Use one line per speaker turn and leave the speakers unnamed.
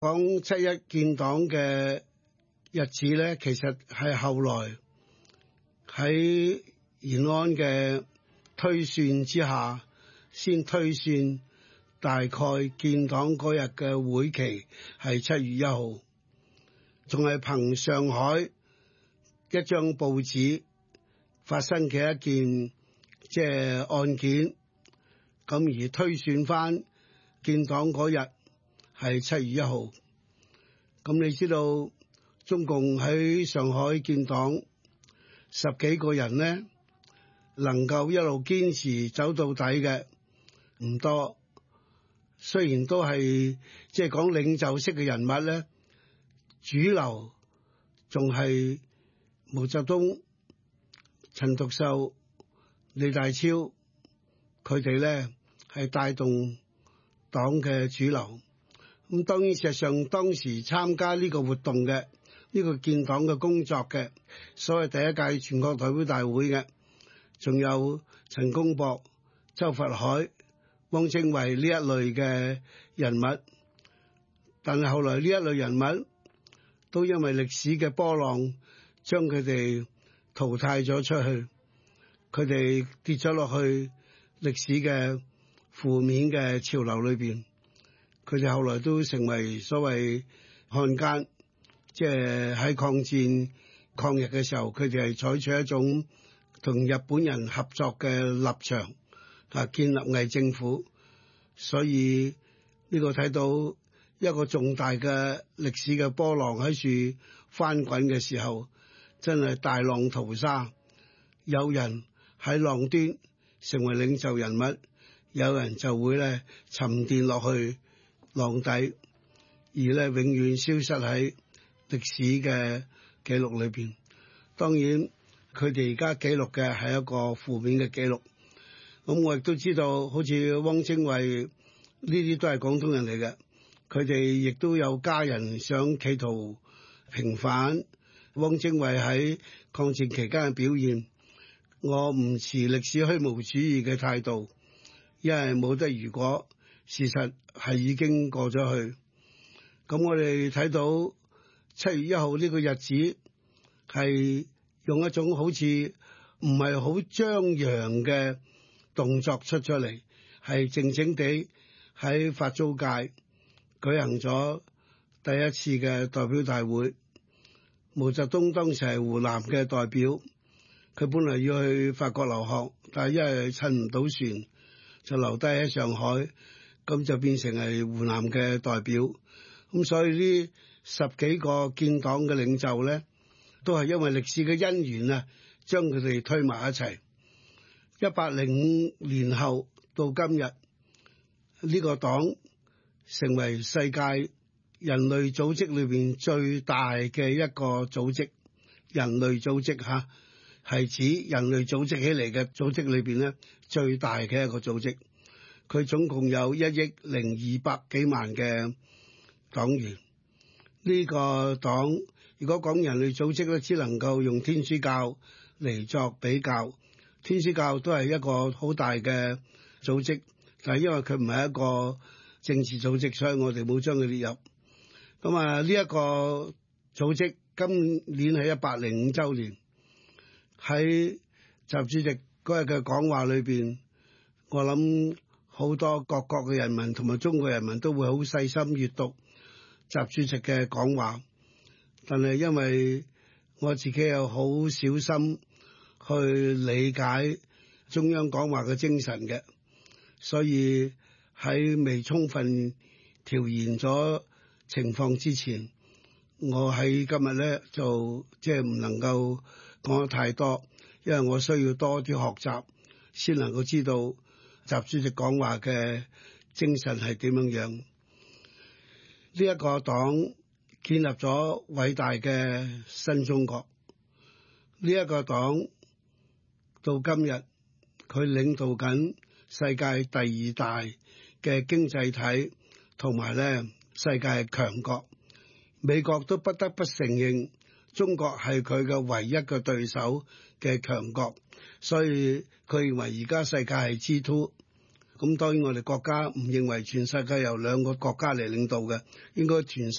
講七一建黨嘅日子咧，其實係後來喺延安嘅推算之下，先推算大概建黨嗰日嘅會期係7月1號，仲係憑上海一張報紙發生嘅一件案件，咁而推算翻建黨嗰日係7月1號。咁你知道中共喺上海建黨10幾個人呢，能夠一路堅持走到底嘅唔多，雖然都係講領袖式嘅人物呢，主流仲係毛澤東、陳獨秀、李大釗，佢哋呢係帶動黨嘅主流。咁當然事實上當時參加呢個活動嘅呢個建黨嘅工作嘅所謂第一屆全國代表大會嘅，仲有陳公博、周佛海、汪精衛呢一類嘅人物。但係後來呢一類人物都因為歷史嘅波浪將佢哋淘汰咗出去，佢哋跌咗落去歷史嘅負面嘅潮流裏邊。佢哋後來都成為所謂漢奸，喺抗戰抗日嘅時候，佢哋係採取一種同日本人合作嘅立場，建立偽政府。所以呢個睇到一個重大嘅歷史嘅波浪喺處翻滾嘅時候，真係大浪淘沙，有人喺浪端成為領袖人物，有人就會咧沉澱落去浪底，而咧永遠消失喺歷史嘅記錄裏邊。當然佢哋而家記錄嘅係一個負面嘅記錄。咁我亦都知道，好似汪精衛呢啲都係廣東人嚟嘅，佢哋亦都有家人想企圖平反汪精衛喺抗戰期間嘅表現。我唔持歷史虛無主義嘅態度，因為冇得如果，事實係已經過咗去。咁我哋睇到7月1號呢個日子係用一種好似唔係好張揚嘅動作出咗嚟，係靜靜地喺法租界舉行咗第一次嘅代表大會。毛澤東當時係湖南嘅代表，佢本來要去法國留學，但係因為趁唔到船，就留低喺上海，咁就變成係湖南嘅代表。咁所以呢10幾個建黨嘅領袖咧，都係因為歷史嘅因緣啊，將佢哋推埋一齊。105年後到今日，呢個黨成為世界人類組織裏邊最大嘅一個組織。人類組織吓，係指人類組織起嚟嘅組織裏邊咧最大嘅一個組織。佢總共有1億200幾萬嘅黨員。呢個黨如果講人類組織咧，只能夠用天主教嚟作比較。天主教都係一個好大嘅組織，但係因為佢唔係一個政治組織，所以我哋冇將佢列入。咁呢一個組織今年係105週年。喺習主席嗰日嘅講話裏邊，我諗好多各國嘅人民同埋中國人民都會好細心閱讀習主席嘅講話，但係因為我自己又好小心去理解中央講話嘅精神嘅，所以喺未充分調研咗情況之前，我喺今日咧就唔能夠講得太多，因為我需要多啲學習，先能夠知道習主席講話嘅精神係點樣樣。呢一個黨建立咗偉大嘅新中國。呢一個黨到今日，佢領導緊世界第2大嘅經濟體，同埋咧世界強國。美國都不得不承認中國係佢嘅唯一嘅對手嘅強國，所以佢認為而家世界係 G2。咁當然我哋國家唔認為全世界由2個國家嚟領導嘅，應該全世